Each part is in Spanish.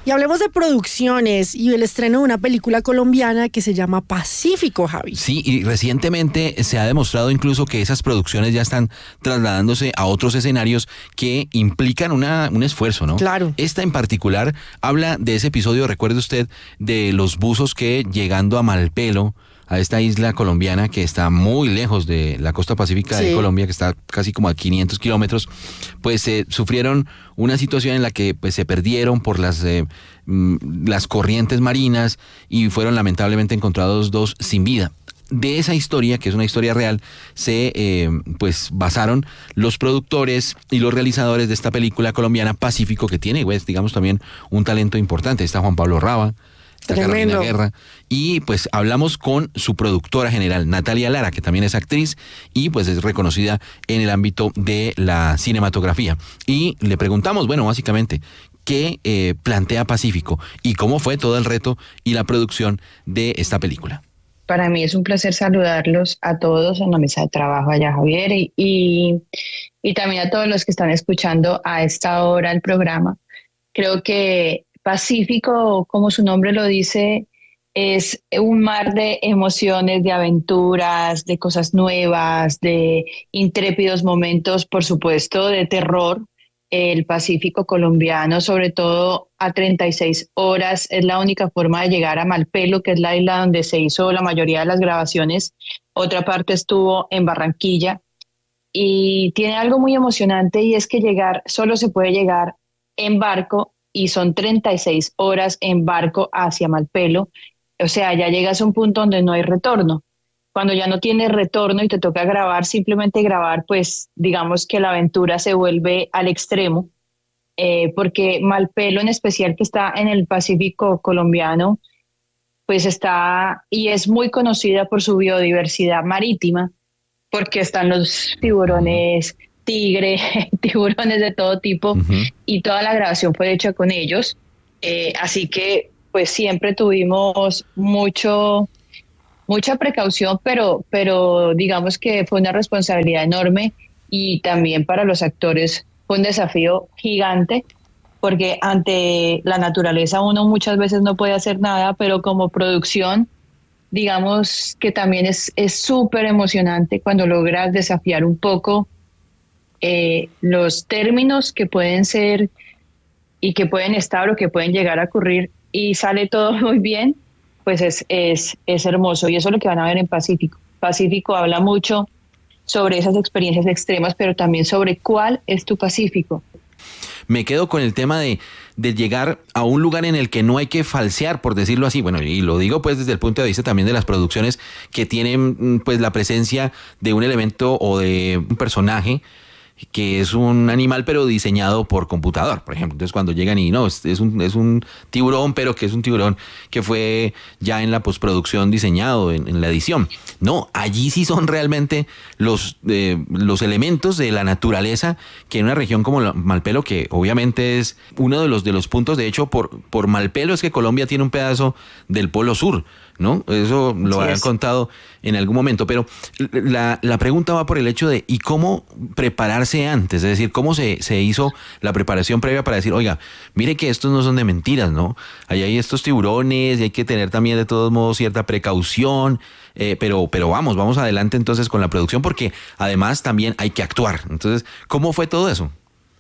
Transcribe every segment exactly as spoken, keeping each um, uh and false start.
Y hablemos de producciones y el estreno de una película colombiana que se llama Pacífico, Javi. Sí, y recientemente se ha demostrado incluso que esas producciones ya están trasladándose a otros escenarios que implican una, un esfuerzo, ¿no? Claro. Esta en particular habla de ese episodio, recuerde usted, de los buzos que llegando a Malpelo, a esta isla colombiana que está muy lejos de la costa pacífica sí. de Colombia, que está casi como a quinientos kilómetros, pues eh, sufrieron una situación en la que pues se perdieron por las, eh, las corrientes marinas y fueron lamentablemente encontrados dos sin vida. De esa historia, que es una historia real, se eh, pues basaron los productores y los realizadores de esta película colombiana Pacífico, que tiene, pues, digamos, también un talento importante. Está Juan Pablo Raba, está Carolina Guerra, y pues hablamos con su productora general, Natalia Lara, que también es actriz y pues es reconocida en el ámbito de la cinematografía. Y le preguntamos, bueno, básicamente, ¿qué eh, plantea Pacífico y cómo fue todo el reto y la producción de esta película? Para mí es un placer saludarlos a todos en la mesa de trabajo allá, Javier, y, y, y también a todos los que están escuchando a esta hora el programa. Creo que Pacífico, como su nombre lo dice, es un mar de emociones, de aventuras, de cosas nuevas, de intrépidos momentos, por supuesto, de terror. El Pacífico colombiano, sobre todo a treinta y seis horas, es la única forma de llegar a Malpelo, que es la isla donde se hizo la mayoría de las grabaciones. Otra parte estuvo en Barranquilla y tiene algo muy emocionante, y es que llegar, solo se puede llegar en barco, y son treinta y seis horas en barco hacia Malpelo. O sea, ya llegas a un punto donde no hay retorno. Cuando ya no tienes retorno y te toca grabar, simplemente grabar, pues digamos que la aventura se vuelve al extremo, eh, porque Malpelo en especial, que está en el Pacífico colombiano, pues está y es muy conocida por su biodiversidad marítima, porque están los tiburones tigre, tiburones de todo tipo, uh-huh. y toda la grabación fue hecha con ellos, eh, así que pues siempre tuvimos mucho... mucha precaución, pero, pero digamos que fue una responsabilidad enorme, y también para los actores fue un desafío gigante, porque ante la naturaleza uno muchas veces no puede hacer nada, pero como producción, digamos que también es es súper emocionante cuando logras desafiar un poco eh, los términos que pueden ser y que pueden estar o que pueden llegar a ocurrir, y sale todo muy bien. Pues es, es, es hermoso, y eso es lo que van a ver en Pacífico. Pacífico habla mucho sobre esas experiencias extremas, pero también sobre cuál es tu Pacífico. Me quedo con el tema de, de llegar a un lugar en el que no hay que falsear, por decirlo así. Bueno, y lo digo pues desde el punto de vista también de las producciones que tienen pues la presencia de un elemento o de un personaje que es un animal pero diseñado por computador, por ejemplo. Entonces cuando llegan y no, es, es, un, es un tiburón, pero que es un tiburón que fue ya en la postproducción diseñado, en, en la edición. No, allí sí son realmente los, eh, los elementos de la naturaleza, que en una región como Malpelo, que obviamente es uno de los, de los puntos, de hecho por, por Malpelo es que Colombia tiene un pedazo del Polo Sur, ¿no? Eso lo han contado en algún momento, pero la, la pregunta va por el hecho de ¿y cómo prepararse antes? Es decir, ¿cómo se, se hizo la preparación previa para decir, oiga, mire que estos no son de mentiras, ¿no? Ahí hay estos tiburones y hay que tener también de todos modos cierta precaución, eh, pero, pero vamos, vamos adelante entonces con la producción, porque además también hay que actuar. Entonces, ¿cómo fue todo eso?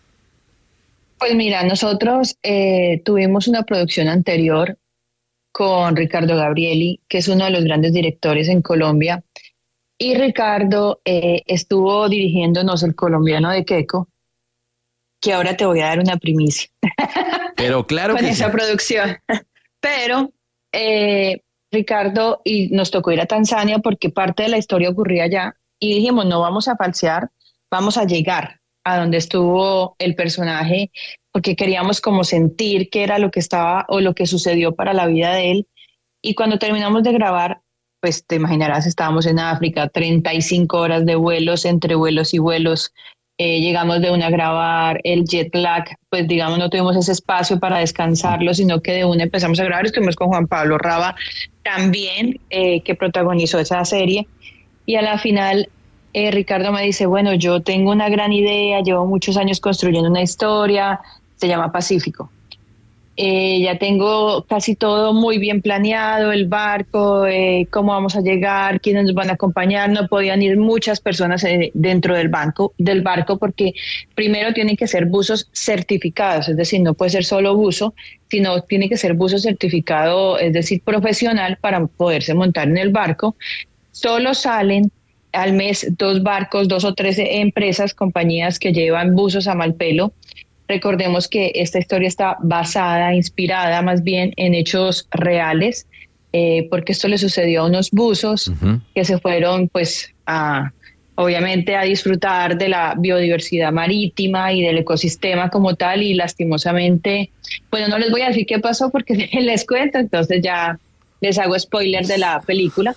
Pues mira, nosotros eh, tuvimos una producción anterior con Ricardo Gabrieli, que es uno de los grandes directores en Colombia, y Ricardo eh, estuvo dirigiéndonos El colombiano de Queco, que ahora te voy a dar una primicia. Pero claro con que esa sí. producción. Pero eh, Ricardo, y nos tocó ir a Tanzania porque parte de la historia ocurría allá, y dijimos, no vamos a falsear, vamos a llegar a donde estuvo el personaje, porque queríamos como sentir qué era lo que estaba o lo que sucedió para la vida de él. Y cuando terminamos de grabar, pues te imaginarás, estábamos en África, treinta y cinco horas de vuelos, entre vuelos y vuelos. Eh, llegamos de una a grabar, el jet lag, pues digamos no tuvimos ese espacio para descansarlo, sino que de una empezamos a grabar. Estuvimos con Juan Pablo Raba también, eh, que protagonizó esa serie, y a la final eh, Ricardo me dice, bueno, yo tengo una gran idea, llevo muchos años construyendo una historia, se llama Pacífico. Eh, ya tengo casi todo muy bien planeado, el barco, eh, cómo vamos a llegar, quiénes nos van a acompañar. No podían ir muchas personas eh, dentro del banco, del barco, porque primero tienen que ser buzos certificados, es decir, no puede ser solo buzo, sino tiene que ser buzo certificado, es decir, profesional, para poderse montar en el barco. Solo salen al mes dos barcos, dos o tres empresas, compañías que llevan buzos a Malpelo. Recordemos que esta historia está basada, inspirada más bien en hechos reales, eh, porque esto le sucedió a unos buzos uh-huh. que se fueron, pues, a, obviamente a disfrutar de la biodiversidad marítima y del ecosistema como tal, y lastimosamente, bueno, no les voy a decir qué pasó porque les cuento, entonces ya les hago spoiler de la película,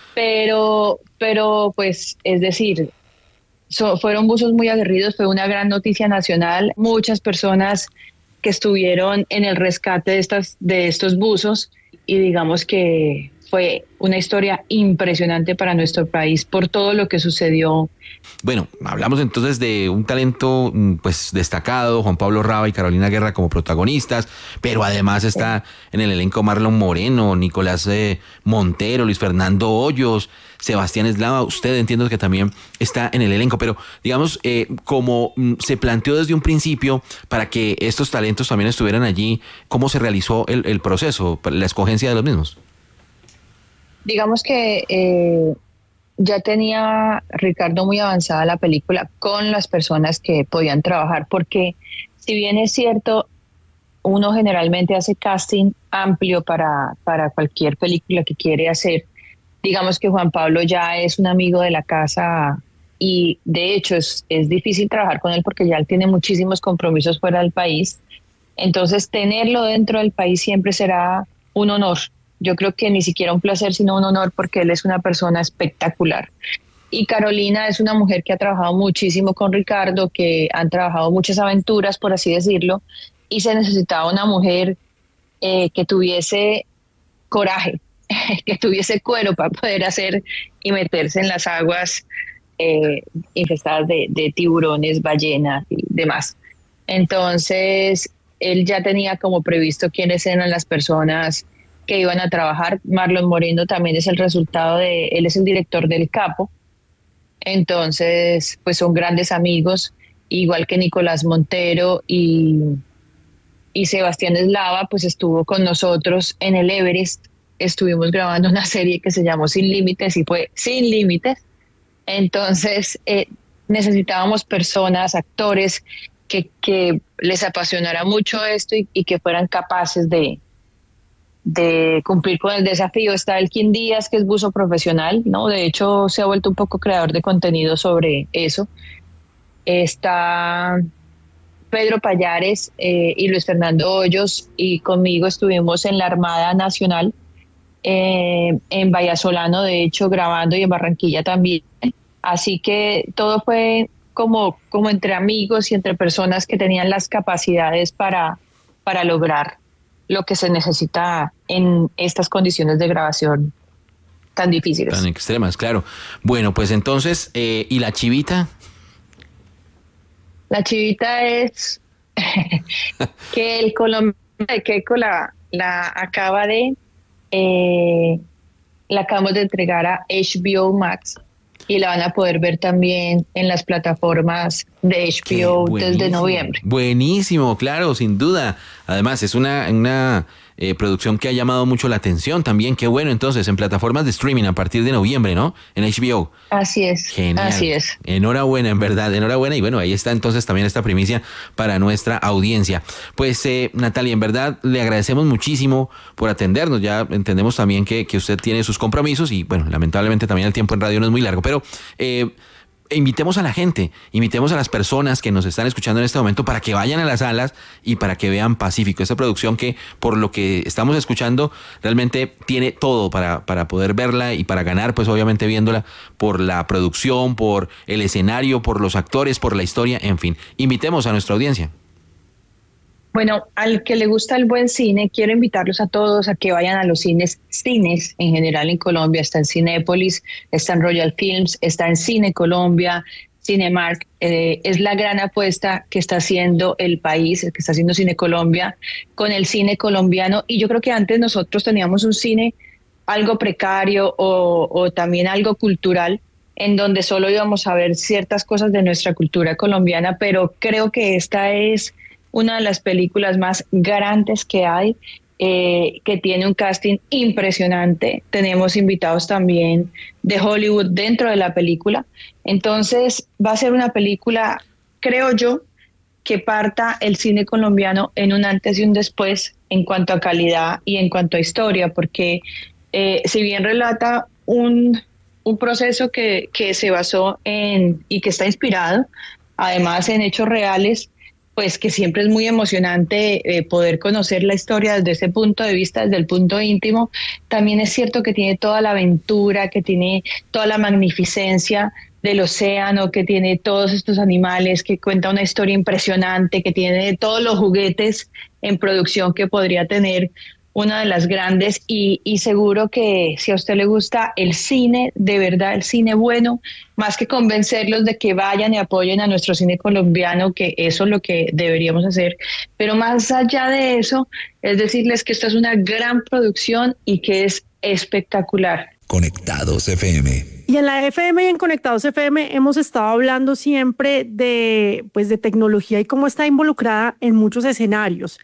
pero, pero pues, es decir... So, fueron buzos muy aguerridos, fue una gran noticia nacional. Muchas personas que estuvieron en el rescate de, estas, de estos buzos, y digamos que fue una historia impresionante para nuestro país por todo lo que sucedió. Bueno, hablamos entonces de un talento pues destacado, Juan Pablo Raba y Carolina Guerra como protagonistas, pero además está en el elenco Marlon Moreno, Nicolás eh, Montero, Luis Fernando Hoyos, Sebastián Eslava. Usted entiendo que también está en el elenco, pero digamos, eh, como se planteó desde un principio para que estos talentos también estuvieran allí, ¿cómo se realizó el, el proceso, la escogencia de los mismos? Digamos que eh, ya tenía Ricardo muy avanzada la película con las personas que podían trabajar, porque si bien es cierto, uno generalmente hace casting amplio para, para cualquier película que quiere hacer. Digamos que Juan Pablo ya es un amigo de la casa y de hecho es, es difícil trabajar con él porque ya él tiene muchísimos compromisos fuera del país. Entonces tenerlo dentro del país siempre será un honor. Yo creo que ni siquiera un placer, sino un honor, porque él es una persona espectacular. Y Carolina es una mujer que ha trabajado muchísimo con Ricardo, que han trabajado muchas aventuras, por así decirlo, y se necesitaba una mujer eh, que tuviese coraje, que tuviese cuero para poder hacer y meterse en las aguas eh, infestadas de, de tiburones, ballenas y demás. Entonces, él ya tenía como previsto quiénes eran las personas que iban a trabajar. Marlon Moreno también es el resultado de, él es el director del Capo, entonces pues son grandes amigos, igual que Nicolás Montero, y, y Sebastián Eslava pues estuvo con nosotros en el Everest, estuvimos grabando una serie que se llamó Sin Límites y fue Sin Límites, entonces eh, necesitábamos personas, actores que, que les apasionara mucho esto y, y que fueran capaces de de cumplir con el desafío. Está Elkin Díaz, que es buzo profesional, ¿no? De hecho, se ha vuelto un poco creador de contenido sobre eso. Está Pedro Payares eh, y Luis Fernando Hoyos, y conmigo estuvimos en la Armada Nacional, eh, en Vallasolano, de hecho, grabando, y en Barranquilla también. Así que todo fue como, como entre amigos y entre personas que tenían las capacidades para, para lograr lo que se necesita en estas condiciones de grabación tan difíciles. Tan extremas, claro. Bueno, pues entonces, eh, ¿y la chivita? La chivita es que el colombiano de Keiko la, la acaba de, eh, la acabamos de entregar a H B O Max, y la van a poder ver también en las plataformas de H B O desde noviembre. Buenísimo, claro, sin duda. Además, es una, una eh, producción que ha llamado mucho la atención también. Qué bueno, entonces, en plataformas de streaming a partir de noviembre, ¿no? En H B O. Así es. Genial. Así es. Enhorabuena, en verdad, enhorabuena. Y bueno, ahí está entonces también esta primicia para nuestra audiencia. Pues, eh, Natalia, en verdad, le agradecemos muchísimo por atendernos. Ya entendemos también que, que usted tiene sus compromisos y, bueno, lamentablemente también el tiempo en radio no es muy largo, pero eh, invitemos a la gente, invitemos a las personas que nos están escuchando en este momento para que vayan a las salas y para que vean Pacífico, esta producción que, por lo que estamos escuchando, realmente tiene todo para, para poder verla y para ganar, pues obviamente viéndola por la producción, por el escenario, por los actores, por la historia, en fin. Invitemos a nuestra audiencia. Bueno, al que le gusta el buen cine, quiero invitarlos a todos a que vayan a los cines, cines en general en Colombia. Está en Cinépolis, está en Royal Films, está en Cine Colombia, Cinemark, eh, es la gran apuesta que está haciendo el país, que está haciendo Cine Colombia con el cine colombiano. Y yo creo que antes nosotros teníamos un cine algo precario o, o también algo cultural, en donde solo íbamos a ver ciertas cosas de nuestra cultura colombiana, pero creo que esta es una de las películas más grandes que hay, eh, que tiene un casting impresionante. Tenemos invitados también de Hollywood dentro de la película. Entonces va a ser una película, creo yo, que parta el cine colombiano en un antes y un después en cuanto a calidad y en cuanto a historia, porque eh, si bien relata un, un proceso que, que se basó en y que está inspirado además en hechos reales, pues que siempre es muy emocionante eh, poder conocer la historia desde ese punto de vista, desde el punto íntimo. También es cierto que tiene toda la aventura, que tiene toda la magnificencia del océano, que tiene todos estos animales, que cuenta una historia impresionante, que tiene todos los juguetes en producción que podría tener una de las grandes, y, y seguro que si a usted le gusta el cine, de verdad el cine bueno, más que convencerlos de que vayan y apoyen a nuestro cine colombiano, que eso es lo que deberíamos hacer, pero más allá de eso, es decirles que esta es una gran producción y que es espectacular. Conectados F M. Y en la F M y en Conectados F M hemos estado hablando siempre de, pues, de tecnología y cómo está involucrada en muchos escenarios.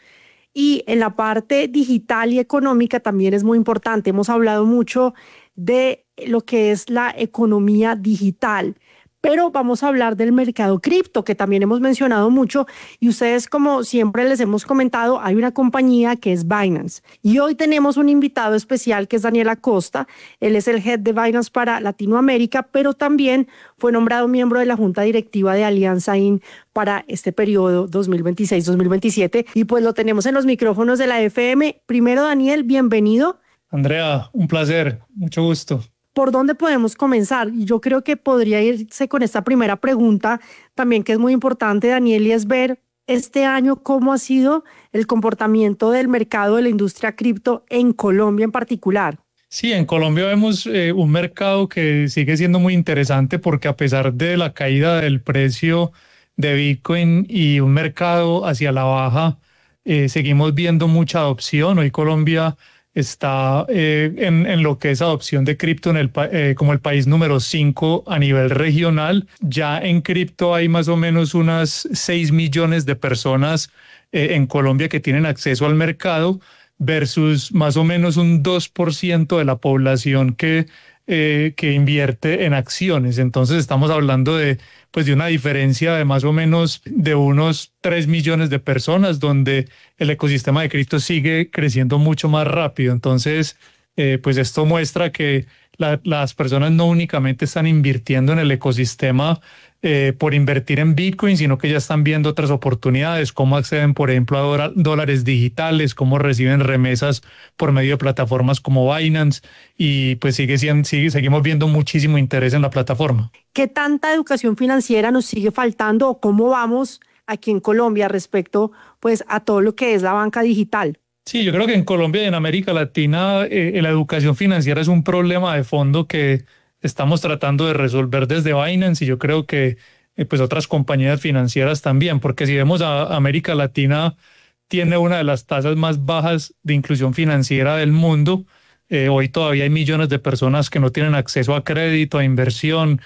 Y en la parte digital y económica también es muy importante. Hemos hablado mucho de lo que es la economía digital, pero vamos a hablar del mercado cripto, que también hemos mencionado mucho, y ustedes, como siempre les hemos comentado, hay una compañía que es Binance. Y hoy tenemos un invitado especial que es Daniel Acosta. Él es el head de Binance para Latinoamérica, pero también fue nombrado miembro de la Junta Directiva de Alianza I N para este periodo dos mil veintiséis dos mil veintisiete. Y pues lo tenemos en los micrófonos de la F M. Primero, Daniel, bienvenido. Andrea, un placer, mucho gusto. ¿Por dónde podemos comenzar? Yo creo que podría irse con esta primera pregunta también, que es muy importante, Daniel, y es ver este año cómo ha sido el comportamiento del mercado de la industria cripto en Colombia en particular. Sí, en Colombia vemos eh, un mercado que sigue siendo muy interesante, porque a pesar de la caída del precio de Bitcoin y un mercado hacia la baja, eh, seguimos viendo mucha adopción. Hoy Colombia está eh, en, en lo que es adopción de cripto en el, eh, como el país número cinco a nivel regional. Ya en cripto hay más o menos unas seis millones de personas eh, en Colombia que tienen acceso al mercado, versus más o menos un dos por ciento de la población que, eh, que invierte en acciones. Entonces estamos hablando de, pues, de una diferencia de más o menos de unos tres millones de personas, donde el ecosistema de cripto sigue creciendo mucho más rápido. Entonces, eh, pues esto muestra que la, las personas no únicamente están invirtiendo en el ecosistema eh, por invertir en Bitcoin, sino que ya están viendo otras oportunidades, cómo acceden, por ejemplo, a dólar, dólares digitales, cómo reciben remesas por medio de plataformas como Binance, y pues sigue siendo, sigue, seguimos viendo muchísimo interés en la plataforma. ¿Qué tanta educación financiera nos sigue faltando o cómo vamos aquí en Colombia respecto, pues, a todo lo que es la banca digital? Sí, yo creo que en Colombia y en América Latina eh, la educación financiera es un problema de fondo que estamos tratando de resolver desde Binance, y yo creo que eh, pues otras compañías financieras también, porque si vemos a América Latina, tiene una de las tasas más bajas de inclusión financiera del mundo. Eh, hoy todavía hay millones de personas que no tienen acceso a crédito, a inversión,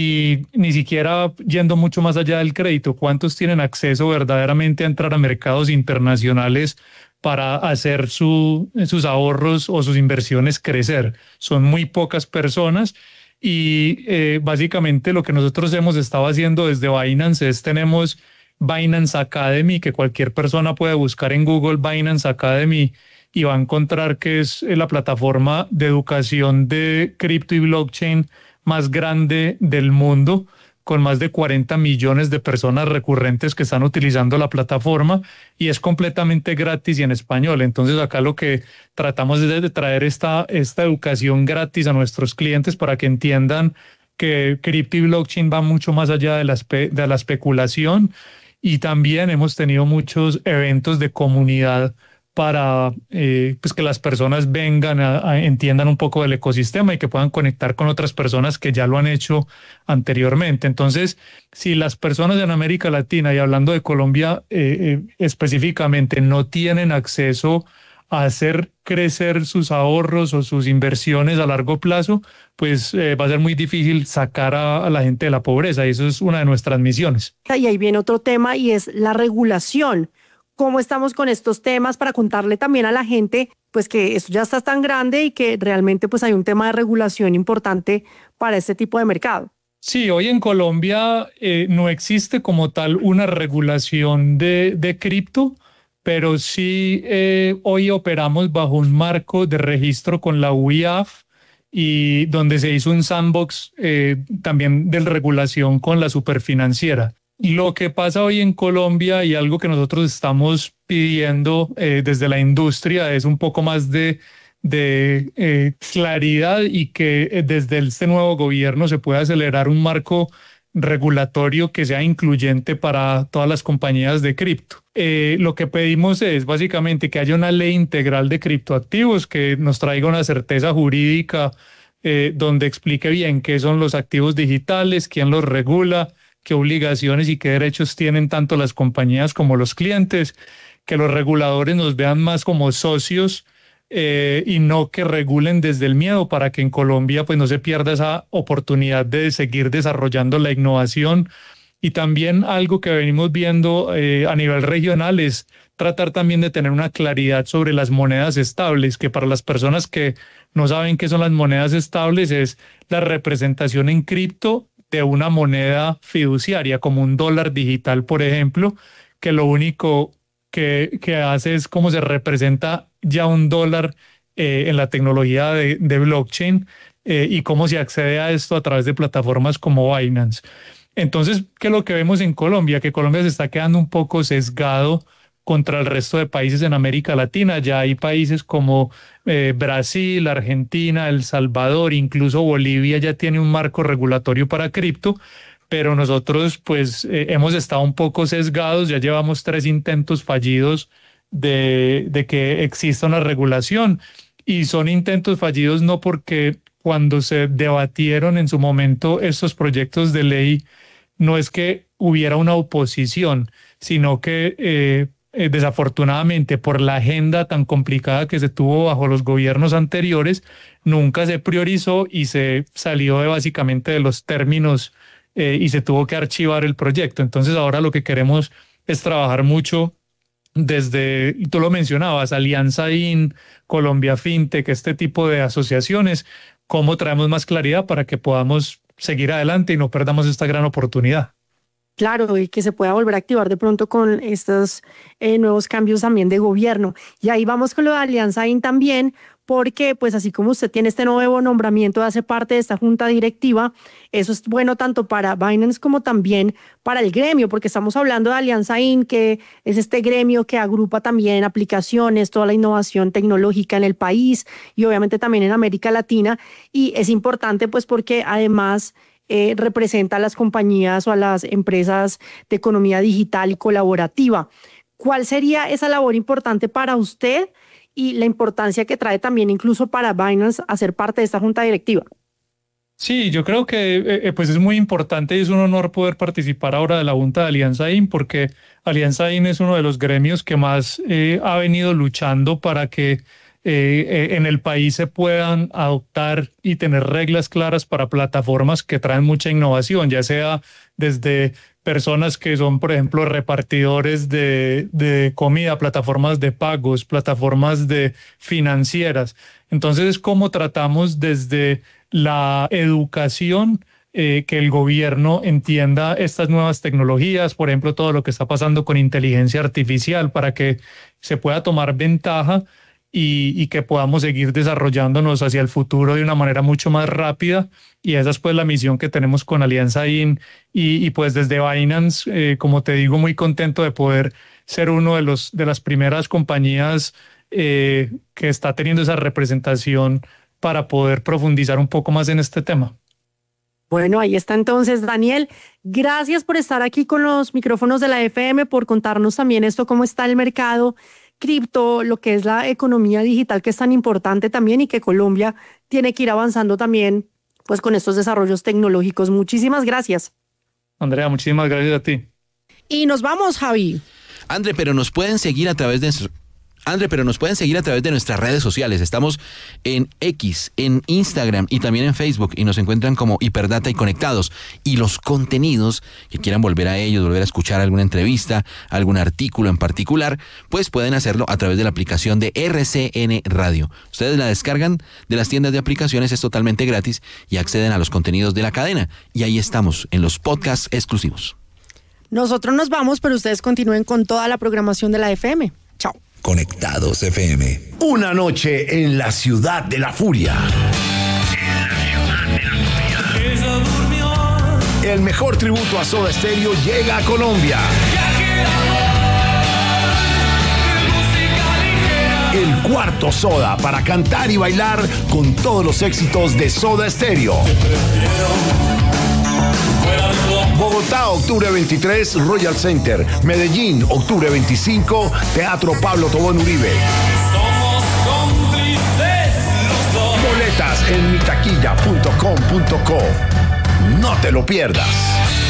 y ni siquiera yendo mucho más allá del crédito, ¿cuántos tienen acceso verdaderamente a entrar a mercados internacionales para hacer su, sus ahorros o sus inversiones crecer? Son muy pocas personas. Y eh, básicamente lo que nosotros hemos estado haciendo desde Binance es, tenemos Binance Academy, que cualquier persona puede buscar en Google Binance Academy y va a encontrar que es la plataforma de educación de cripto y blockchain más grande del mundo, con más de cuarenta millones de personas recurrentes que están utilizando la plataforma, y es completamente gratis y en español. Entonces acá lo que tratamos es de traer esta, esta educación gratis a nuestros clientes para que entiendan que cripto y blockchain va mucho más allá de la, espe, de la especulación. Y también hemos tenido muchos eventos de comunidad para eh, pues que las personas vengan, a, a, entiendan un poco del ecosistema y que puedan conectar con otras personas que ya lo han hecho anteriormente. Entonces, si las personas en América Latina, y hablando de Colombia eh, eh, específicamente, no tienen acceso a hacer crecer sus ahorros o sus inversiones a largo plazo, pues eh, va a ser muy difícil sacar a, a la gente de la pobreza, y eso es una de nuestras misiones. Y ahí viene otro tema, y es la regulación. ¿Cómo estamos con estos temas para contarle también a la gente pues que esto ya está tan grande y que realmente pues hay un tema de regulación importante para este tipo de mercado? Sí, hoy en Colombia eh, no existe como tal una regulación de, de cripto, pero sí eh, hoy operamos bajo un marco de registro con la U I A F, y donde se hizo un sandbox eh, también de regulación con la superfinanciera. Lo que pasa hoy en Colombia, y algo que nosotros estamos pidiendo eh, desde la industria, es un poco más de, de eh, claridad, y que eh, desde este nuevo gobierno se pueda acelerar un marco regulatorio que sea incluyente para todas las compañías de cripto. Eh, lo que pedimos es básicamente que haya una ley integral de criptoactivos que nos traiga una certeza jurídica eh, donde explique bien qué son los activos digitales, quién los regula, qué obligaciones y qué derechos tienen tanto las compañías como los clientes, que los reguladores nos vean más como socios eh, y no que regulen desde el miedo, para que en Colombia pues no se pierda esa oportunidad de seguir desarrollando la innovación. Y también algo que venimos viendo eh, a nivel regional es tratar también de tener una claridad sobre las monedas estables, que para las personas que no saben qué son las monedas estables, es la representación en cripto de una moneda fiduciaria, como un dólar digital, por ejemplo, que lo único que, que hace es cómo se representa ya un dólar eh, en la tecnología de, de blockchain eh, y cómo se accede a esto a través de plataformas como Binance. Entonces, ¿qué es lo que vemos en Colombia? Que Colombia se está quedando un poco sesgado contra el resto de países en América Latina. Ya hay países como eh, Brasil, Argentina, El Salvador, incluso Bolivia ya tiene un marco regulatorio para cripto, pero nosotros pues eh, hemos estado un poco sesgados. Ya llevamos tres intentos fallidos de, de que exista una regulación, y son intentos fallidos no porque cuando se debatieron en su momento estos proyectos de ley no es que hubiera una oposición, sino que eh, Eh, desafortunadamente, por la agenda tan complicada que se tuvo bajo los gobiernos anteriores, nunca se priorizó y se salió de básicamente de los términos eh, y se tuvo que archivar el proyecto. Entonces ahora lo que queremos es trabajar mucho desde, tú lo mencionabas, Alianza I N, Colombia FinTech, este tipo de asociaciones, cómo traemos más claridad para que podamos seguir adelante y no perdamos esta gran oportunidad. Claro, y que se pueda volver a activar de pronto con estos eh, nuevos cambios también de gobierno. Y ahí vamos con lo de Alianza I N también, porque pues así como usted tiene este nuevo nombramiento, hace parte de esta junta directiva, eso es bueno tanto para Binance como también para el gremio, porque estamos hablando de Alianza I N, que es este gremio que agrupa también aplicaciones, toda la innovación tecnológica en el país y obviamente también en América Latina, y es importante pues porque además Eh, representa a las compañías o a las empresas de economía digital y colaborativa. ¿Cuál sería esa labor importante para usted y la importancia que trae también incluso para Binance hacer parte de esta junta directiva? Sí, yo creo que eh, pues es muy importante y es un honor poder participar ahora de la junta de Alianza I N, porque Alianza I N es uno de los gremios que más eh, ha venido luchando para que Eh, eh, en el país se puedan adoptar y tener reglas claras para plataformas que traen mucha innovación, ya sea desde personas que son, por ejemplo, repartidores de, de comida, plataformas de pagos, plataformas de financieras. Entonces, ¿cómo tratamos desde la educación eh, que el gobierno entienda estas nuevas tecnologías, por ejemplo, todo lo que está pasando con inteligencia artificial, para que se pueda tomar ventaja Y, y que podamos seguir desarrollándonos hacia el futuro de una manera mucho más rápida? Y esa es pues la misión que tenemos con Alianza I N, y, y pues desde Binance, eh, como te digo, muy contento de poder ser uno de los de las primeras compañías eh, que está teniendo esa representación para poder profundizar un poco más en este tema. Bueno, ahí está entonces, Daniel. Gracias por estar aquí con los micrófonos de la F M, por contarnos también esto, cómo está el mercado, cripto, lo que es la economía digital, que es tan importante también y que Colombia tiene que ir avanzando también pues con estos desarrollos tecnológicos. Muchísimas gracias. Andrea, muchísimas gracias a ti. Y nos vamos, Javi. André, pero nos pueden seguir a través de André, pero nos pueden seguir a través de nuestras redes sociales. Estamos en X, en Instagram y también en Facebook y nos encuentran como Hiperdata y Conectados. Y los contenidos que quieran volver a ellos, volver a escuchar alguna entrevista, algún artículo en particular, pues pueden hacerlo a través de la aplicación de R C N Radio. Ustedes la descargan de las tiendas de aplicaciones, es totalmente gratis y acceden a los contenidos de la cadena. Y ahí estamos, en los podcasts exclusivos. Nosotros nos vamos, pero ustedes continúen con toda la programación de la F M. Chao. Conectados F M. Una noche en la ciudad de la furia. El mejor tributo a Soda Stereo llega a Colombia. El cuarto Soda para cantar y bailar con todos los éxitos de Soda Stereo. Bogotá, octubre veintitrés, Royal Center. Medellín, octubre veinticinco, Teatro Pablo Tobón Uribe. Somos cómplices los dos. Boletas en mitaquilla punto com punto co. No te lo pierdas.